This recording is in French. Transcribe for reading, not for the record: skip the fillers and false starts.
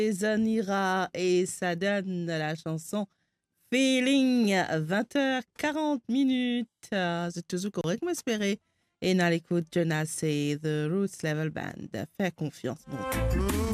Zanira et ça donne la chanson Feeling 20h40 minutes. C'est toujours correct, m'espérer. Et dans l'écoute, Jonas et The Roots Level Band. Fais confiance, bon.